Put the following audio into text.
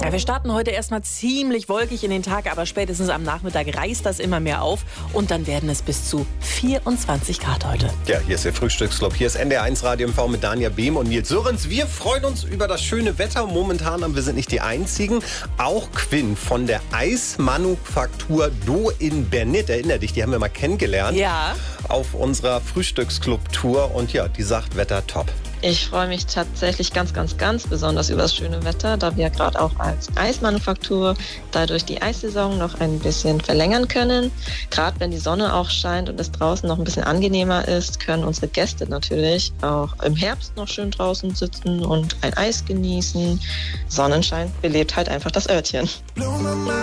Ja, wir starten heute erstmal ziemlich wolkig in den Tag, aber spätestens am Nachmittag reißt das immer mehr auf und dann werden es bis zu 24 Grad heute. Ja, hier ist der Frühstücksclub. Hier ist NDR1 Radio MV mit Danja Behm und Nils Sörens. Wir freuen uns über das schöne Wetter momentan, aber wir sind nicht die Einzigen. Auch Quinn von der Eismanufaktur Do in Bernit, erinner dich, die haben wir mal kennengelernt. Ja. Auf unserer Frühstücksclub-Tour und ja, die sagt Wetter top. Ich freue mich tatsächlich ganz besonders über das schöne Wetter, da wir gerade auch als Eismanufaktur dadurch die Eissaison noch ein bisschen verlängern können. Gerade wenn die Sonne auch scheint und es draußen noch ein bisschen angenehmer ist, können unsere Gäste natürlich auch im Herbst noch schön draußen sitzen und ein Eis genießen. Sonnenschein belebt halt einfach das Örtchen.